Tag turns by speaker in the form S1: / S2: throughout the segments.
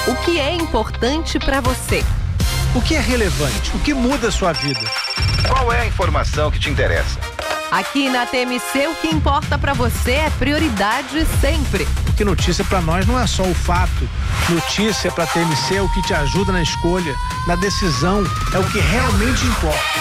S1: O que é importante para você?
S2: O que é relevante? O que muda a sua vida?
S3: Qual é a informação que te interessa?
S1: Aqui na TMC, o que importa para você é prioridade sempre.
S2: Porque notícia para nós não é só o fato. Notícia para TMC é o que te ajuda na escolha, na decisão, é o que realmente importa.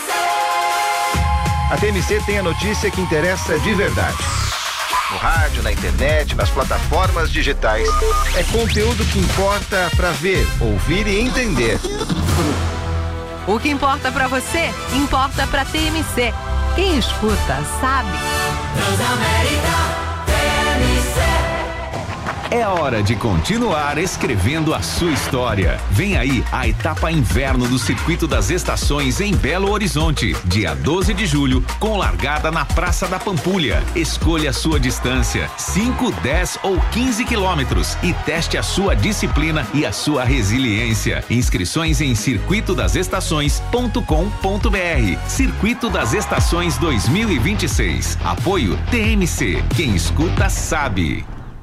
S3: A TMC tem a notícia que interessa de verdade. No rádio, na internet, nas plataformas digitais. É conteúdo que importa para ver, ouvir e entender.
S1: O que importa para você, importa para TMC. Quem escuta, sabe.
S4: Transamérica, TMC.
S5: É hora de continuar escrevendo a sua história. Vem aí a etapa inverno do Circuito das Estações em Belo Horizonte, dia 12 de julho, com largada na Praça da Pampulha. Escolha a sua distância, 5, 10 ou 15 quilômetros e teste a sua disciplina e a sua resiliência. Inscrições em circuitodasestações.com.br. Circuito das Estações 2026. Apoio TMC. Quem escuta sabe.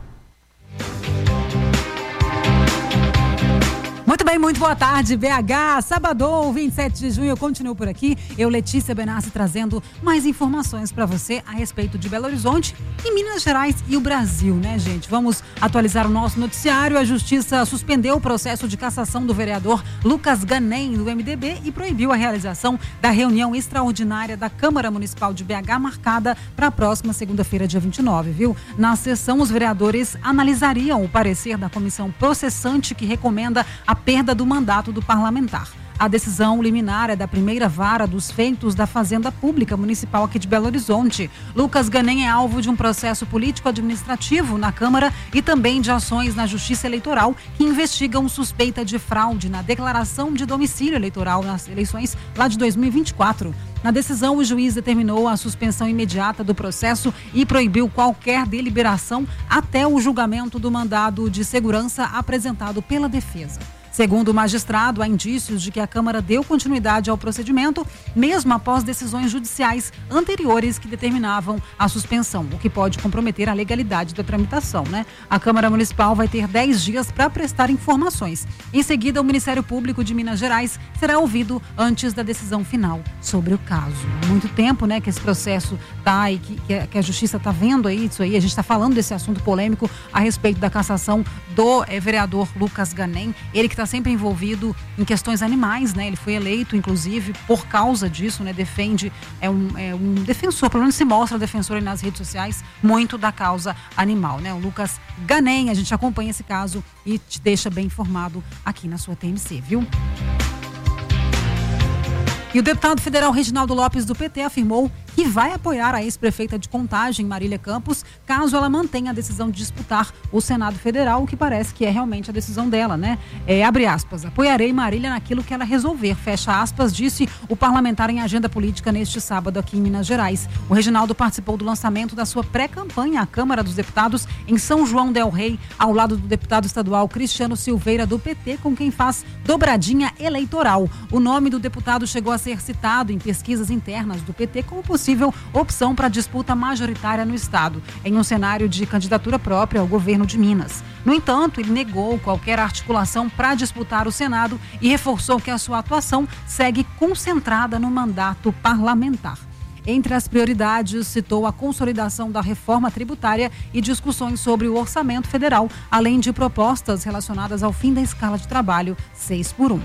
S6: Muito bem, muito boa tarde, BH, sábado, 27 de junho, eu continuo por aqui, eu, Letícia Benassi, trazendo mais informações para você a respeito de Belo Horizonte e Minas Gerais e o Brasil, né, gente? Vamos atualizar o nosso noticiário. A Justiça suspendeu o processo de cassação do vereador Lucas Ganem, do MDB, e proibiu a realização da reunião extraordinária da Câmara Municipal de BH, marcada para a próxima segunda-feira, dia 29, viu? Na sessão, os vereadores analisariam o parecer da comissão processante que recomenda a perda do mandato do parlamentar. A decisão liminar é da primeira vara dos feitos da Fazenda Pública Municipal aqui de Belo Horizonte. Lucas Ganem é alvo de um processo político-administrativo na Câmara e também de ações na Justiça Eleitoral que investigam suspeita de fraude na declaração de domicílio eleitoral nas eleições lá de 2024. Na decisão, o juiz determinou a suspensão imediata do processo e proibiu qualquer deliberação até o julgamento do mandado de segurança apresentado pela defesa. Segundo o magistrado, há indícios de que a Câmara deu continuidade ao procedimento, mesmo após decisões judiciais anteriores que determinavam a suspensão, o que pode comprometer a legalidade da tramitação, né? A Câmara Municipal vai ter 10 dias para prestar informações. Em seguida, o Ministério Público de Minas Gerais será ouvido antes da decisão final sobre o caso. Há muito tempo, né, que esse processo está e que a Justiça está vendo aí isso aí. A gente está falando desse assunto polêmico a respeito da cassação do vereador Lucas Ganem, ele que está sempre envolvido em questões animais, né? Ele foi eleito, inclusive, por causa disso, né? Defende, é um defensor, pelo menos se mostra defensor aí nas redes sociais, muito da causa animal, né? O Lucas Ganem, a gente acompanha esse caso e te deixa bem informado aqui na sua TMC, viu? E o deputado federal Reginaldo Lopes, do PT, afirmou que vai apoiar a ex-prefeita de Contagem, Marília Campos, caso ela mantenha a decisão de disputar o Senado Federal, o que parece que é realmente a decisão dela, né? Abre aspas, apoiarei Marília naquilo que ela resolver, fecha aspas, disse o parlamentar em agenda política neste sábado aqui em Minas Gerais. O Reginaldo participou do lançamento da sua pré-campanha à Câmara dos Deputados em São João del Rei, ao lado do deputado estadual Cristiano Silveira, do PT, com quem faz dobradinha eleitoral. O nome do deputado chegou a ser citado em pesquisas internas do PT como possível opção para disputa majoritária no estado, em um cenário de candidatura própria ao governo de Minas. No entanto, ele negou qualquer articulação para disputar o Senado e reforçou que a sua atuação segue concentrada no mandato parlamentar. Entre as prioridades, citou a consolidação da reforma tributária e discussões sobre o orçamento federal, além de propostas relacionadas ao fim da escala de trabalho 6x1.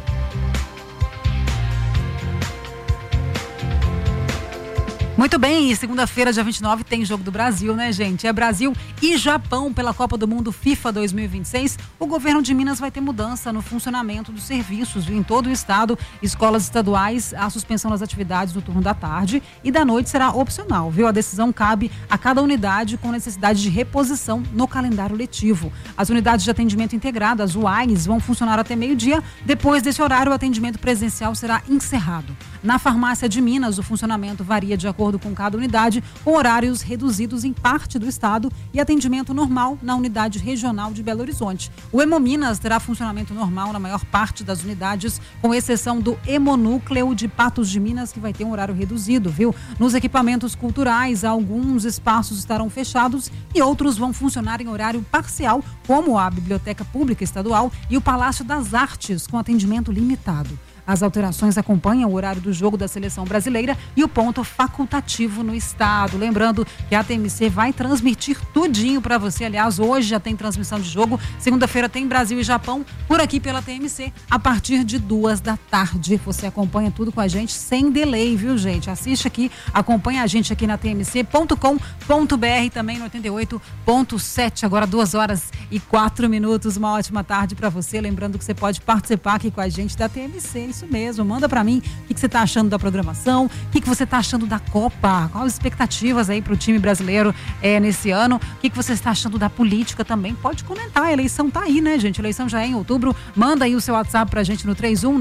S6: Muito bem, e segunda-feira, dia 29, tem Jogo do Brasil, né, gente? É Brasil e Japão pela Copa do Mundo FIFA 2026. O governo de Minas vai ter mudança no funcionamento dos serviços, viu? Em todo o estado, escolas estaduais, a suspensão das atividades no turno da tarde e da noite será opcional, viu? A decisão cabe a cada unidade com necessidade de reposição no calendário letivo. As unidades de atendimento integrado, as UAIs, vão funcionar até meio-dia. Depois desse horário, o atendimento presencial será encerrado. Na farmácia de Minas, o funcionamento varia de acordo acordo com cada unidade, com horários reduzidos em parte do estado e atendimento normal na unidade regional de Belo Horizonte. O Hemominas terá funcionamento normal na maior parte das unidades, com exceção do Hemonúcleo de Patos de Minas, que vai ter um horário reduzido, viu? Nos equipamentos culturais, alguns espaços estarão fechados e outros vão funcionar em horário parcial, como a Biblioteca Pública Estadual e o Palácio das Artes, com atendimento limitado. As alterações acompanham o horário do jogo da Seleção Brasileira e o ponto facultativo no estado. Lembrando que a TMC vai transmitir tudinho para você. Aliás, hoje já tem transmissão de jogo. Segunda-feira tem Brasil e Japão por aqui pela TMC a partir de 14h. Você acompanha tudo com a gente sem delay, viu, gente? Assiste aqui, acompanha a gente aqui na tmc.com.br, também no 88.7. Agora 2h04. Uma ótima tarde para você. Lembrando que você pode participar aqui com a gente da TMC. Isso mesmo, manda pra mim o que você tá achando da programação, o que você tá achando da Copa, quais as expectativas aí pro time brasileiro nesse ano, o que você está achando da política também, pode comentar, a eleição tá aí, né, gente, a eleição já é em outubro, manda aí o seu WhatsApp pra gente no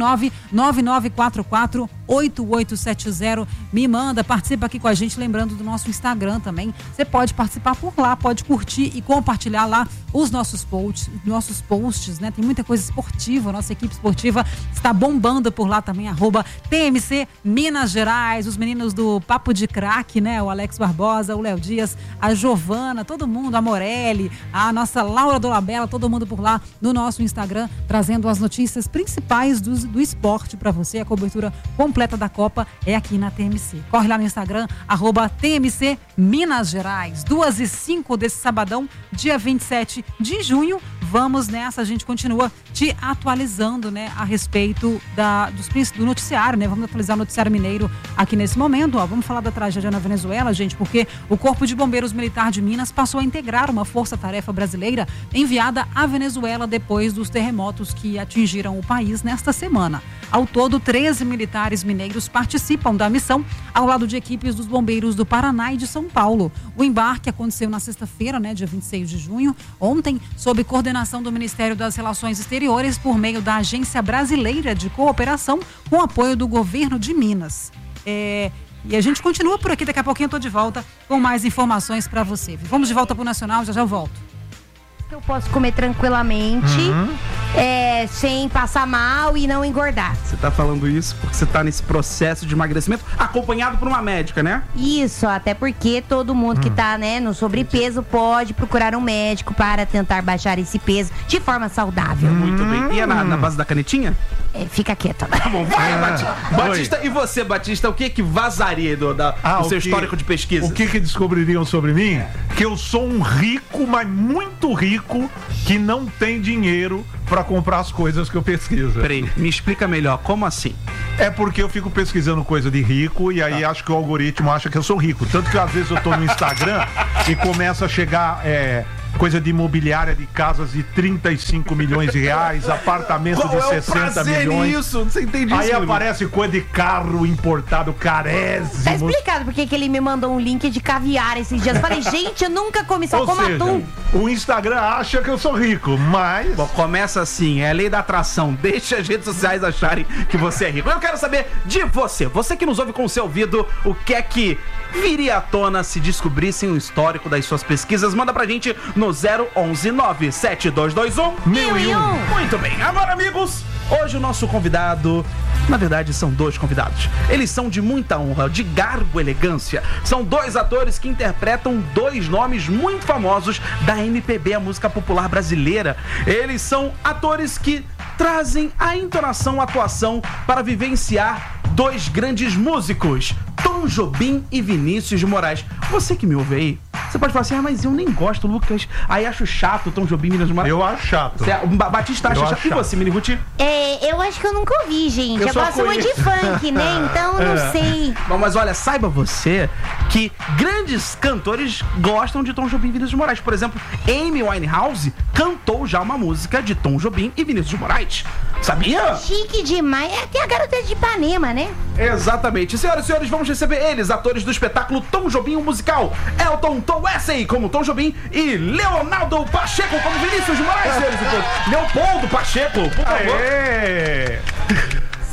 S6: 319-9944-8870, me manda, participa aqui com a gente, lembrando do nosso Instagram também, você pode participar por lá, pode curtir e compartilhar lá os nossos posts, né, tem muita coisa esportiva, nossa equipe esportiva está bombando por lá também, @TMC Minas Gerais, os meninos do Papo de Craque, né? O Alex Barbosa, o Léo Dias, a Giovana, todo mundo, a Morelli, a nossa Laura Dolabella, todo mundo por lá no nosso Instagram, trazendo as notícias principais do esporte para você. A cobertura completa da Copa é aqui na TMC. Corre lá no Instagram, @TMC Minas Gerais. 2h05 desse sabadão, dia 27 de junho. Vamos nessa, a gente continua te atualizando, né, a respeito do noticiário, né? Vamos atualizar o noticiário mineiro aqui nesse momento, ó. Vamos falar da tragédia na Venezuela, gente, porque o Corpo de Bombeiros Militar de Minas passou a integrar uma força-tarefa brasileira enviada à Venezuela depois dos terremotos que atingiram o país nesta semana. Ao todo, 13 militares mineiros participam da missão, ao lado de equipes dos bombeiros do Paraná e de São Paulo. O embarque aconteceu na sexta-feira, né, dia 26 de junho, ontem, sob coordenação do Ministério das Relações Exteriores, por meio da Agência Brasileira de Cooperação, com apoio do governo de Minas. E a gente continua por aqui, daqui a pouquinho eu tô de volta com mais informações para você. Vamos de volta pro Nacional, já eu volto.
S7: Eu posso comer tranquilamente, sem passar mal e não engordar.
S8: Você tá falando isso porque você tá nesse processo de emagrecimento acompanhado por uma médica, né?
S7: Isso, até porque todo mundo que tá, né, no sobrepeso pode procurar um médico para tentar baixar esse peso de forma saudável.
S8: Muito bem. E é na base da canetinha?
S7: Fica quieta.
S8: Tá bom, vai, Batista. E você, Batista, o que vazaria do seu histórico de pesquisa?
S9: O que descobririam sobre mim? Que eu sou um rico, mas muito rico, que não tem dinheiro pra comprar as coisas que eu pesquiso.
S8: Peraí, me explica melhor, como assim?
S9: É porque eu fico pesquisando coisa de rico e aí acho que o algoritmo acha que eu sou rico. Tanto que às vezes eu tô no Instagram e começa a chegar coisa de imobiliária de casas de 35 milhões de reais, apartamento de 60 milhões.
S8: Isso? Você entende isso?
S9: Aí aparece coisa de carro importado carésimo.
S7: Tá explicado porque que ele me mandou um link de caviar esses dias. Eu falei, gente, eu nunca comi, só como atum.
S9: O Instagram acha que eu sou rico, mas...
S8: Bom, começa assim, é a lei da atração. Deixa as redes sociais acharem que você é rico. Eu quero saber de você. Você que nos ouve com o seu ouvido, o que é que viria à tona se descobrissem o histórico das suas pesquisas? Manda pra gente no 011-97221-1001. Muito bem, agora, amigos, hoje o nosso convidado, na verdade são dois convidados. Eles são de muita honra, de garbo e elegância. São dois atores que interpretam dois nomes muito famosos da MPB, a música popular brasileira. Eles são atores que trazem a entonação, a atuação para vivenciar dois grandes músicos, Tom Jobim e Vinícius de Moraes. Você que me ouve aí, você pode falar assim, mas eu nem gosto, Lucas. Aí acho chato Tom Jobim e Vinícius de Moraes.
S9: Eu acho chato.
S8: Batista acha chato. E você, Mini Ruti?
S7: Eu acho que eu nunca ouvi, gente. Eu gosto muito de funk, né? Então eu não sei.
S8: Bom, mas olha, saiba você que grandes cantores gostam de Tom Jobim e Vinícius de Moraes. Por exemplo, Amy Winehouse cantou já uma música de Tom Jobim e Vinícius de Moraes. Sabia?
S7: Chique demais. Tem a garota de Ipanema, né?
S8: Exatamente. Senhoras e senhores, vamos receber eles, atores do espetáculo Tom Jobim, o musical. Elton Tom Wesley como Tom Jobim e Leonardo Pacheco como Vinícius de Moraes. Leopoldo Pacheco, por favor.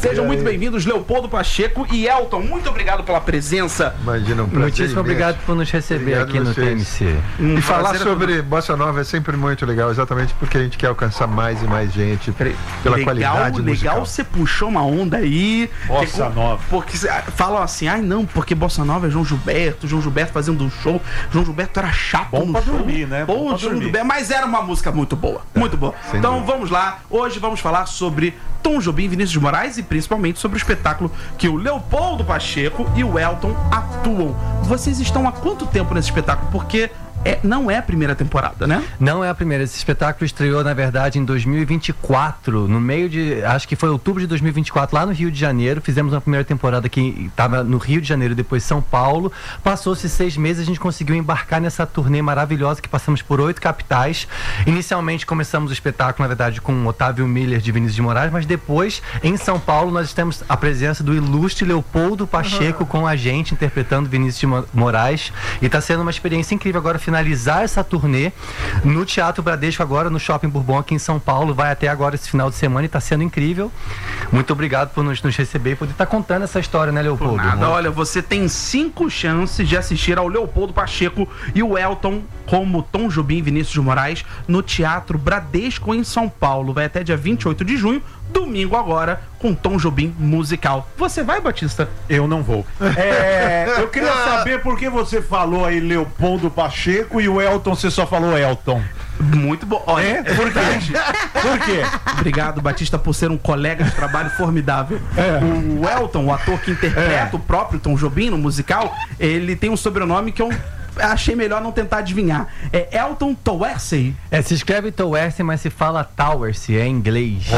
S8: Sejam muito bem-vindos, Leopoldo Pacheco e Elton. Muito obrigado pela presença.
S10: Imagina, um prazer.
S11: Muitíssimo obrigado por nos receber aqui no TMC.
S10: E falar sobre Bossa Nova é sempre muito legal, exatamente porque a gente quer alcançar mais e mais gente pela qualidade musical.
S8: Legal, você puxou uma onda aí.
S9: Bossa Nova.
S8: Porque falam assim, não, porque Bossa Nova é João Gilberto fazendo um show. João Gilberto era chato
S9: Bom
S8: no
S9: pra
S8: show.
S9: dormir, né?
S8: Bom pra dormir. Mas era uma música muito boa, muito boa. Então vamos lá, hoje vamos falar sobre Tom Jobim e Vinícius de Moraes e principalmente sobre o espetáculo que o Leopoldo Pacheco e o Elton atuam. Vocês estão há quanto tempo nesse espetáculo? Porque não é a primeira temporada, né?
S11: Não é a primeira. Esse espetáculo estreou, na verdade, em 2024, no meio de... Acho que foi outubro de 2024, lá no Rio de Janeiro. Fizemos uma primeira temporada que estava no Rio de Janeiro, depois São Paulo. Passou-se 6 meses, a gente conseguiu embarcar nessa turnê maravilhosa que passamos por 8 capitais. Inicialmente começamos o espetáculo, na verdade, com Otávio Miller de Vinícius de Moraes, mas depois, em São Paulo, nós temos a presença do ilustre Leopoldo Pacheco com a gente, interpretando Vinícius de Moraes. E está sendo uma experiência incrível agora finalizar essa turnê no Teatro Bradesco, agora no Shopping Bourbon aqui em São Paulo. Vai até agora esse final de semana e está sendo incrível. Muito obrigado por nos receber e poder estar contando essa história, né, Leopoldo?
S8: Olha, você tem 5 chances de assistir ao Leopoldo Pacheco e o Elton como Tom Jobim e Vinícius de Moraes no Teatro Bradesco em São Paulo. Vai até dia 28 de junho, domingo agora, com Tom Jobim musical. Você vai, Batista?
S9: Eu não vou. Eu queria saber por que você falou aí Leopoldo Pacheco e o Elton, você só falou Elton.
S8: Muito bom. Olha,
S9: Por quê? Por quê?
S8: Obrigado, Batista, por ser um colega de trabalho formidável. O Elton, o ator que interpreta o próprio Tom Jobim no musical, ele tem um sobrenome que eu achei melhor não tentar adivinhar. É Elton Towersey.
S11: Se escreve Towersey, mas se fala Towersey, é em inglês.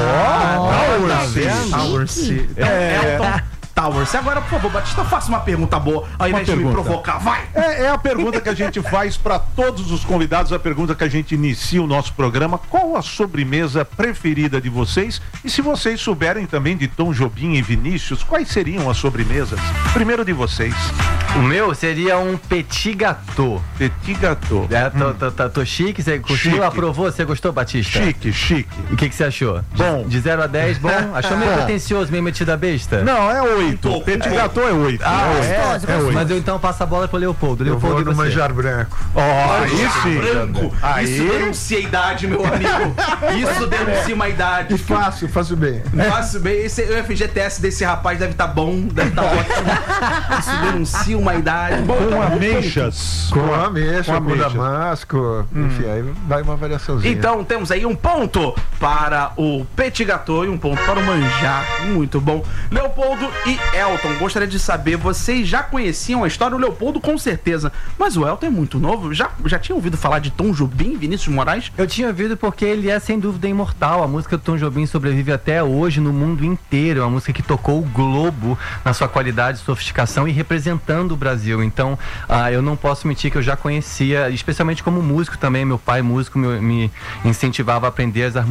S8: Towersey. Elton Towers. Agora, por favor, Batista, faça uma pergunta boa ao invés de me provocar. Vai!
S9: É a pergunta que a gente faz para todos os convidados, a pergunta que a gente inicia o nosso programa. Qual a sobremesa preferida de vocês? E se vocês souberem também de Tom Jobim e Vinícius, quais seriam as sobremesas? Primeiro de vocês.
S11: O meu seria um petit gâteau.
S9: Petit gâteau.
S11: Tô chique, você curtiu, aprovou? Você gostou, Batista?
S9: Chique.
S11: O que você achou?
S9: Bom.
S11: De 0 a 10, bom? Achou meio pretencioso, meio metido a besta?
S9: Não, é 8. Petit gâteau é 8.
S7: Gostoso.
S9: É 8.
S11: Mas eu então passo a bola pro Leopoldo.
S10: Eu vou
S11: Leopoldo,
S10: no
S11: e você?
S10: manjar branco.
S9: Aí sim.
S8: Branco. Isso denuncia a idade, meu amigo. Isso denuncia uma idade.
S10: E faço bem.
S8: Faço bem. O FGTS desse rapaz deve estar bom, deve estar ótimo. Isso denuncia uma idade.
S9: Com ameixas.
S10: Com ameixa, com damasco. Enfim, aí vai uma variaçãozinha.
S8: Então temos aí um ponto para o petit gâteau e um ponto para o manjar. Muito bom. Leopoldo e Elton, gostaria de saber, vocês já conheciam a história? O Leopoldo com certeza, mas o Elton é muito novo. Já tinha ouvido falar de Tom Jobim e Vinícius de Moraes?
S11: Eu tinha ouvido porque ele é sem dúvida imortal. A música do Tom Jobim sobrevive até hoje no mundo inteiro. É uma música que tocou o globo na sua qualidade, sofisticação e representando o Brasil. Então, eu não posso mentir que eu já conhecia, especialmente como músico também. Meu pai, músico, me incentivava a aprender as harmonias